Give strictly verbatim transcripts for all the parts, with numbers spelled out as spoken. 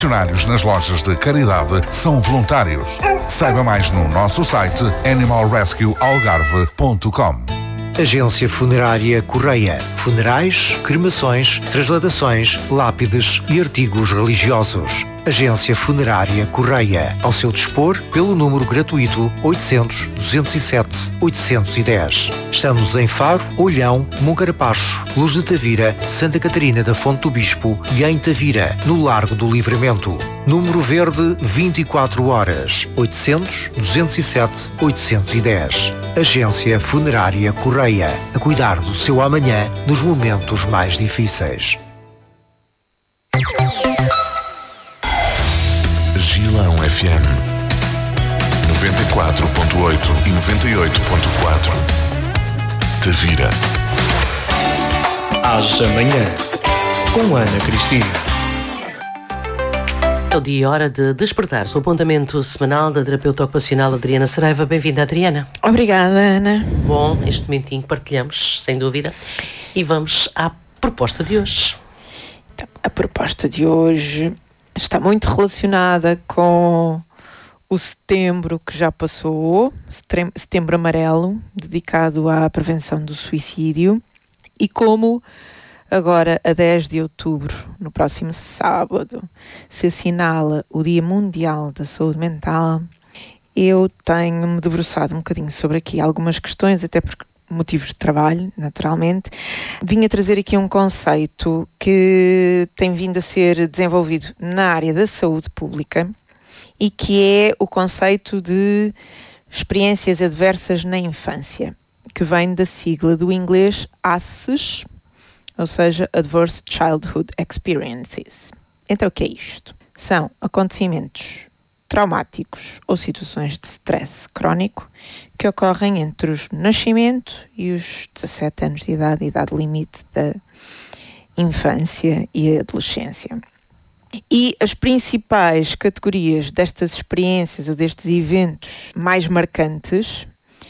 Funcionários nas lojas de caridade são voluntários. Saiba mais no nosso site animal rescue algarve ponto com. Agência Funerária Correia. Funerais, cremações, transladações, lápides e artigos religiosos. Agência Funerária Correia. Ao seu dispor, pelo número gratuito oitocentos, duzentos e sete, oitocentos e dez. Estamos em Faro, Olhão, Moncarapaz, Luz de Tavira, Santa Catarina da Fonte do Bispo e em Tavira, no Largo do Livramento. Número verde vinte e quatro horas. oitocentos, duzentos e sete, oitocentos e dez. Agência Funerária Correia. A cuidar do seu amanhã nos momentos mais difíceis. Gilão F M noventa e quatro ponto oito e noventa e oito ponto quatro. Tavira. Às amanhã, com Ana Cristina. É o dia e hora de despertar. O apontamento semanal da terapeuta ocupacional Adriana Saraiva. Bem-vinda, Adriana. Obrigada, Ana. Bom, este momentinho que partilhamos, sem dúvida. E vamos à proposta de hoje. Então, a proposta de hoje está muito relacionada com o setembro que já passou, setembro amarelo, dedicado à prevenção do suicídio, e como agora, a dez de outubro, no próximo sábado, se assinala o Dia Mundial da Saúde Mental, eu tenho-me debruçado um bocadinho sobre aqui algumas questões, até por motivos de trabalho, naturalmente. Vim a trazer aqui um conceito que tem vindo a ser desenvolvido na área da saúde pública e que é o conceito de experiências adversas na infância, que vem da sigla do inglês A C Es, ou seja, Adverse Childhood Experiences. Então, o que é isto? São acontecimentos traumáticos ou situações de stress crónico que ocorrem entre o nascimento e os dezassete anos de idade, idade limite da infância e adolescência. E as principais categorias destas experiências ou destes eventos mais marcantes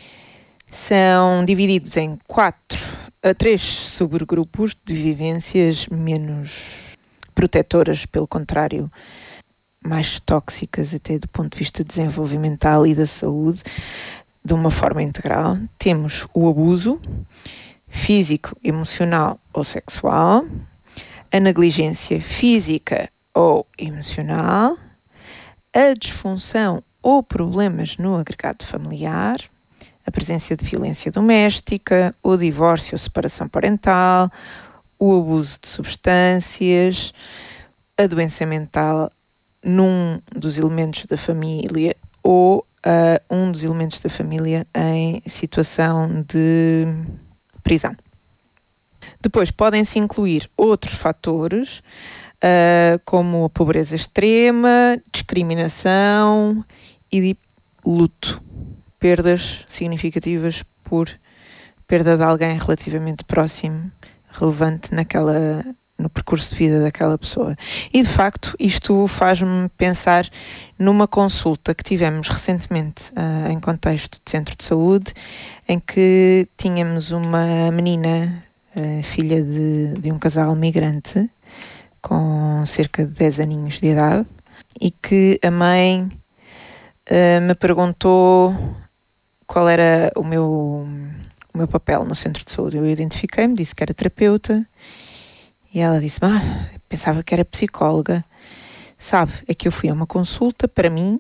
são divididos em quatro a três subgrupos de vivências menos protetoras, pelo contrário, mais tóxicas até do ponto de vista desenvolvimental e da saúde, de uma forma integral. Temos o abuso físico, emocional ou sexual, a negligência física ou emocional, a disfunção ou problemas no agregado familiar, a presença de violência doméstica, o divórcio ou separação parental, o abuso de substâncias, a doença mental num dos elementos da família ou uh, um dos elementos da família em situação de prisão. Depois podem-se incluir outros fatores, uh, como a pobreza extrema, discriminação e luto. Perdas significativas por perda de alguém relativamente próximo, relevante naquela, no percurso de vida daquela pessoa. E, de facto, isto faz-me pensar numa consulta que tivemos recentemente uh, em contexto de centro de saúde, em que tínhamos uma menina, uh, filha de, de um casal migrante, com cerca de dez aninhos de idade, e que a mãe uh, me perguntou qual era o meu, o meu papel no centro de saúde. Eu identifiquei-me, disse que era terapeuta, e ela disse, ah, pensava que era psicóloga. Sabe, é que eu fui a uma consulta para mim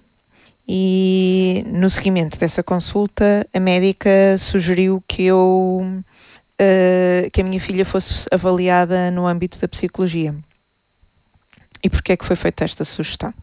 e no seguimento dessa consulta a médica sugeriu que eu, uh, que a minha filha fosse avaliada no âmbito da psicologia. E porquê é que foi feita esta sugestão?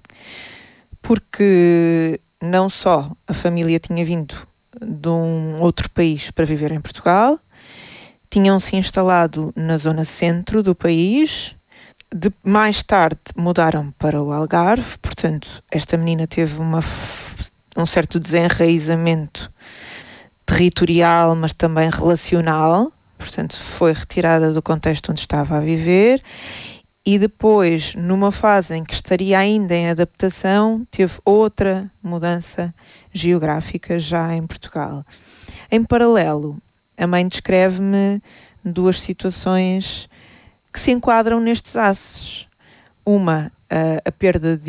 Porque não só a família tinha vindo de um outro país para viver em Portugal, tinham-se instalado na zona centro do país, de, mais tarde mudaram para o Algarve, portanto esta menina teve uma, um certo desenraizamento territorial, mas também relacional, portanto foi retirada do contexto onde estava a viver e depois, numa fase em que estaria ainda em adaptação, teve outra mudança geográfica já em Portugal. Em paralelo, a mãe descreve-me duas situações que se enquadram nestes aces. Uma a, a perda de